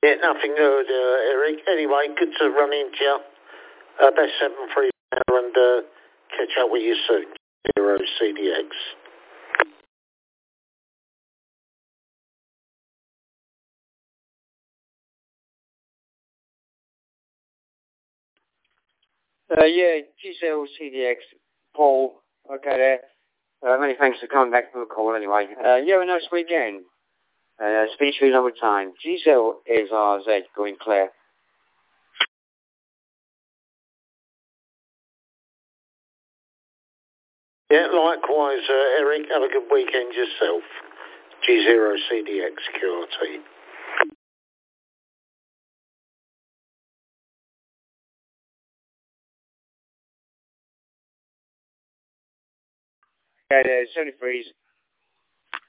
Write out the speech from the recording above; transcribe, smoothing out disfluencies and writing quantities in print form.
Yeah, nothing good, Eric. Anyway, good to run into you. Best 7-3 and catch up with you soon. 0 CDX. Yeah, GCL CDX, Paul. Okay there. Many thanks for coming back from the call anyway. You have a nice weekend. Speak to you another time. GCL is RZ going clear. Yeah, likewise, Eric. Have a good weekend yourself. G0 CDX QRT. Okay, 73's